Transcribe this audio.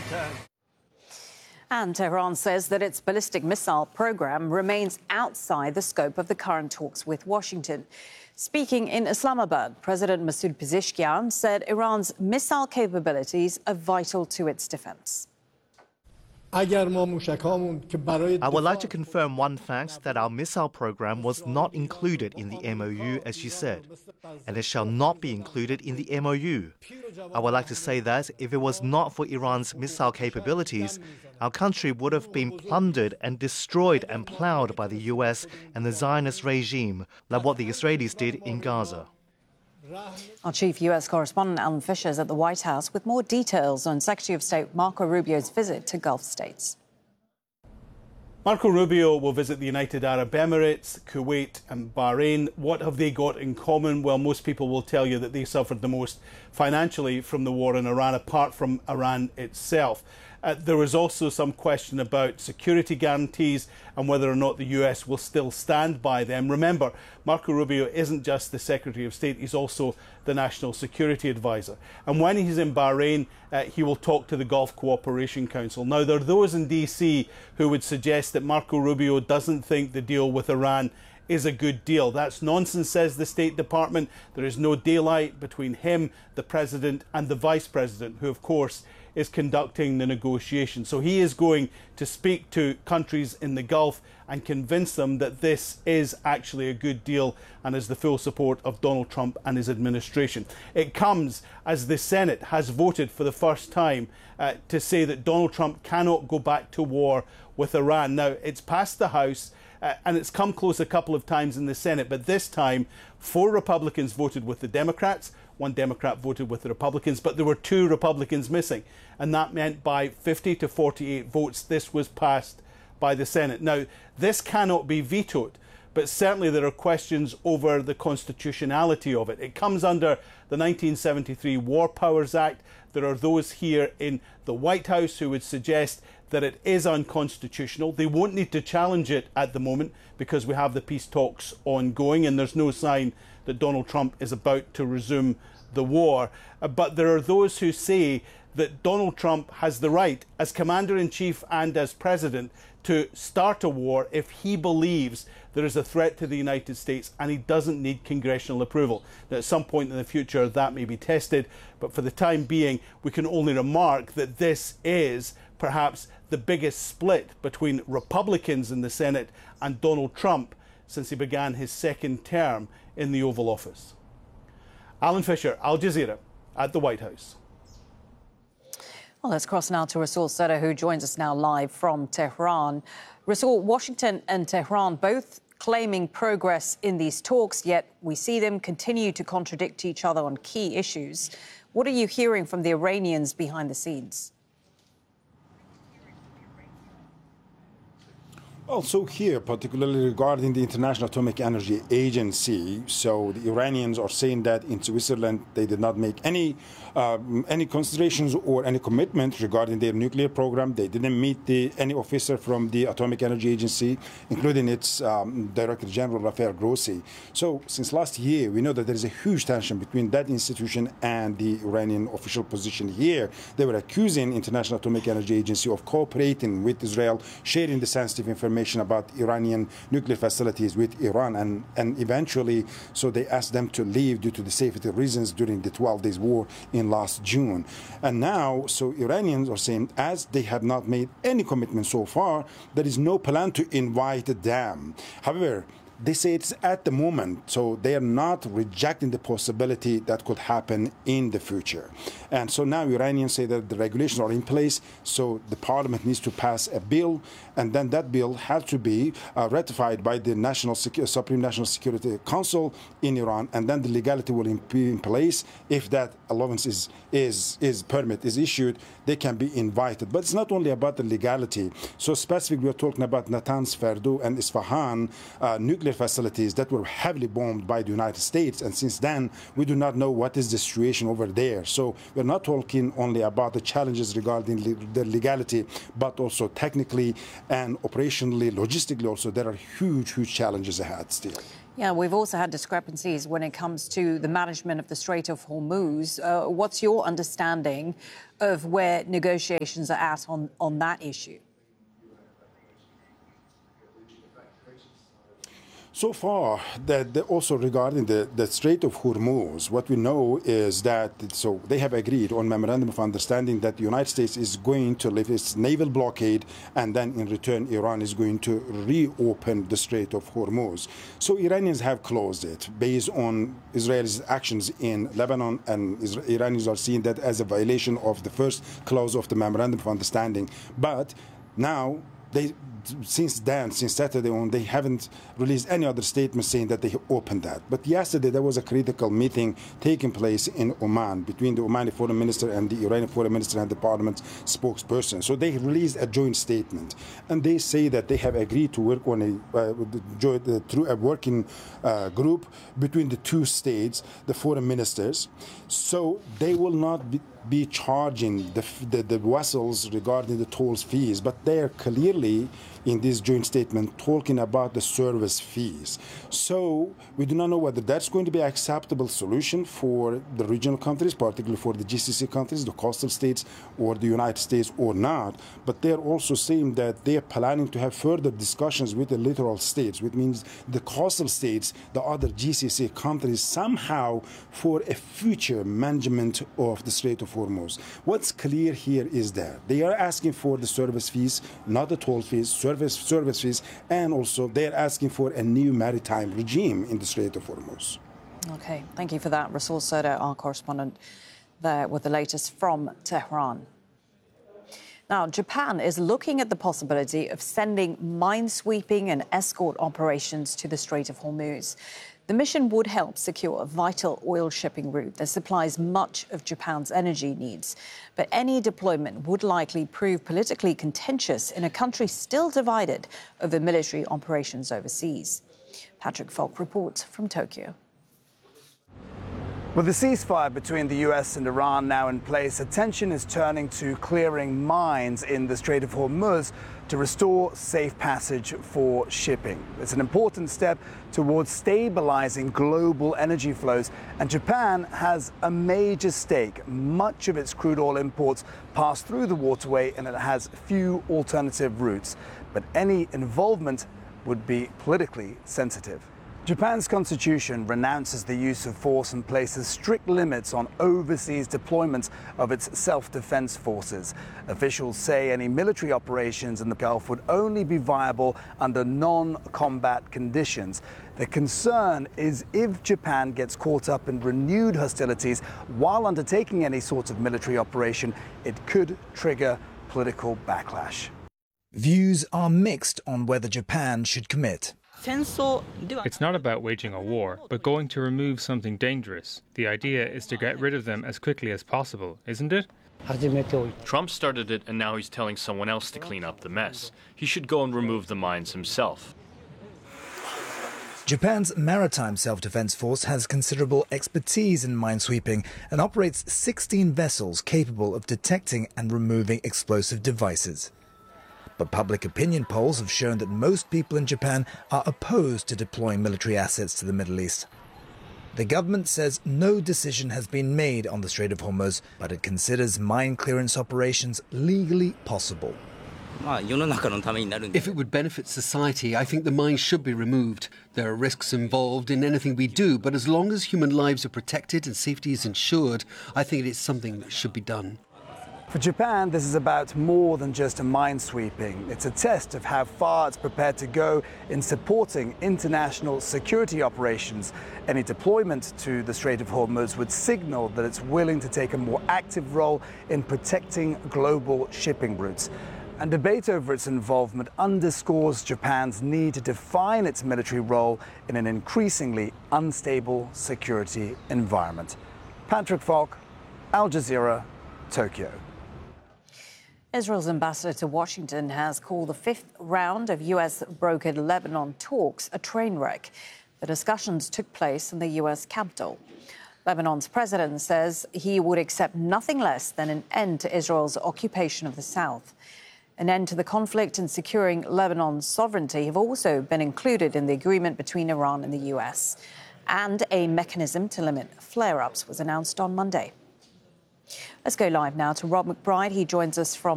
And Tehran says that its ballistic missile program remains outside the scope of the current talks with Washington. Speaking in Islamabad, President Masoud Pezeshkian said Iran's missile capabilities are vital to its defense. I would like to confirm one fact, that our missile program was not included in the MOU, as you said, and it shall not be included in the MOU. I would like to say that if it was not for Iran's missile capabilities, our country would have been plundered and destroyed and plowed by the US and the Zionist regime, like what the Israelis did in Gaza. Our chief US correspondent Alan Fisher is at the White House with more details on Secretary of State Marco Rubio's visit to Gulf states. Marco Rubio will visit the United Arab Emirates, Kuwait and Bahrain. What have they got in common? Well, most people will tell you that they suffered the most financially from the war in Iran, apart from Iran itself. There was also some question about security guarantees and whether or not the US will still stand by them. Remember, Marco Rubio isn't just the Secretary of State, he's also the National Security Advisor. And when he's in Bahrain, he will talk to the Gulf Cooperation Council. Now, there are those in DC who would suggest that Marco Rubio doesn't think the deal with Iran is a good deal. That's nonsense, says the State Department. There is no daylight between him, the President, and the Vice President, who, of course, is conducting the negotiations. So he is going to speak to countries in the Gulf and convince them that this is actually a good deal and has the full support of Donald Trump and his administration. It comes as the Senate has voted for the first time to say that Donald Trump cannot go back to war with Iran. Now, it's passed the House and it's come close a couple of times in the Senate, but this time 4 Republicans voted with the Democrats, 1 Democrat voted with the Republicans, but there were 2 Republicans missing, and that meant by 50 to 48 votes this was passed by the Senate. Now, this cannot be vetoed, but certainly there are questions over the constitutionality of it. It comes under the 1973 War Powers Act. There are those here in the White House who would suggest that it is unconstitutional. They won't need to challenge it at the moment because we have the peace talks ongoing and there's no sign that Donald Trump is about to resume the war. But there are those who say that Donald Trump has the right, as Commander-in-Chief and as President, to start a war if he believes there is a threat to the United States and he doesn't need congressional approval. Now, at some point in the future that may be tested, but for the time being we can only remark that this is perhaps the biggest split between Republicans in the Senate and Donald Trump since he began his 2nd term in the Oval Office. Alan Fisher, Al Jazeera, at the White House. Well, let's cross now to Rasul Sadeh, who joins us now live from Tehran. Rasul, Washington and Tehran both claiming progress in these talks, yet we see them continue to contradict each other on key issues. What are you hearing from the Iranians behind the scenes? Also here, particularly regarding the International Atomic Energy Agency, so the Iranians are saying that in Switzerland they did not make any considerations or any commitment regarding their nuclear program. They didn't meet any officer from the Atomic Energy Agency, including its Director General Rafael Grossi. So since last year, we know that there is a huge tension between that institution and the Iranian official position here. They were accusing International Atomic Energy Agency of cooperating with Israel, sharing the sensitive information about Iranian nuclear facilities with Iran, and eventually so they asked them to leave due to the safety reasons during the 12 days war in last June. And now so Iranians are saying, as they have not made any commitment so far, there is no plan to invite them. However, they say it's at the moment, so they are not rejecting the possibility that could happen in the future. And so now Iranians say that the regulations are in place, so the parliament needs to pass a bill, and then that bill has to be ratified by the Supreme National Security Council in Iran, and then the legality will be in place. If that allowance permit is issued, they can be invited. But it's not only about the legality. So specifically, we're talking about Natanz, Fordo, and Isfahan nuclear facilities that were heavily bombed by the United States, and since then we do not know what is the situation over there. So we're not talking only about the challenges regarding the legality, but also technically and operationally, logistically also, there are huge challenges ahead still. Yeah, we've also had discrepancies when it comes to the management of the Strait of Hormuz. What's your understanding of where negotiations are at on that issue? So far, that also regarding the Strait of Hormuz, what we know is that they have agreed on memorandum of understanding that the United States is going to lift its naval blockade, and then in return, Iran is going to reopen the Strait of Hormuz. So Iranians have closed it based on Israel's actions in Lebanon, and Iranians are seeing that as a violation of the first clause of the memorandum of understanding. But now since Saturday on, they haven't released any other statement saying that they opened that. But yesterday there was a critical meeting taking place in Oman between the Omani foreign minister and the Iranian foreign minister and the parliament spokesperson. So they released a joint statement, and they say that they have agreed to work on through a working group between the two states, the foreign ministers. So they will not be charging the vessels regarding the tolls fees, but they are clearly in this joint statement talking about the service fees. So we do not know whether that's going to be an acceptable solution for the regional countries, particularly for the GCC countries, the coastal states, or the United States or not. But they're also saying that they're planning to have further discussions with the littoral states, which means the coastal states, the other GCC countries, somehow for a future management of the Strait of Hormuz. What's clear here is that they are asking for the service fees, not the toll fees, service fees, and also they're asking for a new maritime regime in the Strait of Hormuz. OK, thank you for that. Rasul Soda, our correspondent there with the latest from Tehran. Now, Japan is looking at the possibility of sending minesweeping and escort operations to the Strait of Hormuz. The mission would help secure a vital oil shipping route that supplies much of Japan's energy needs. But any deployment would likely prove politically contentious in a country still divided over military operations overseas. Patrick Falk reports from Tokyo. With the ceasefire between the US and Iran now in place, attention is turning to clearing mines in the Strait of Hormuz to restore safe passage for shipping. It's an important step towards stabilizing global energy flows, and Japan has a major stake. Much of its crude oil imports pass through the waterway, and it has few alternative routes. But any involvement would be politically sensitive. Japan's constitution renounces the use of force and places strict limits on overseas deployments of its self-defense forces. Officials say any military operations in the Gulf would only be viable under non-combat conditions. The concern is if Japan gets caught up in renewed hostilities while undertaking any sort of military operation, it could trigger political backlash. Views are mixed on whether Japan should commit. It's not about waging a war, but going to remove something dangerous. The idea is to get rid of them as quickly as possible, isn't it? Trump started it, and now he's telling someone else to clean up the mess. He should go and remove the mines himself. Japan's Maritime Self-Defense Force has considerable expertise in minesweeping and operates 16 vessels capable of detecting and removing explosive devices. But public opinion polls have shown that most people in Japan are opposed to deploying military assets to the Middle East. The government says no decision has been made on the Strait of Hormuz, but it considers mine clearance operations legally possible. If it would benefit society, I think the mines should be removed. There are risks involved in anything we do, but as long as human lives are protected and safety is ensured, I think it is something that should be done. For Japan, this is about more than just a minesweeping. It's a test of how far it's prepared to go in supporting international security operations. Any deployment to the Strait of Hormuz would signal that it's willing to take a more active role in protecting global shipping routes. And debate over its involvement underscores Japan's need to define its military role in an increasingly unstable security environment. Patrick Falk, Al Jazeera, Tokyo. Israel's ambassador to Washington has called the fifth round of US-brokered Lebanon talks a train wreck. The discussions took place in the US Capitol. Lebanon's president says he would accept nothing less than an end to Israel's occupation of the south. An end to the conflict and securing Lebanon's sovereignty have also been included in the agreement between Iran and the US. And a mechanism to limit flare-ups was announced on Monday. Let's go live now to Rob McBride. He joins us from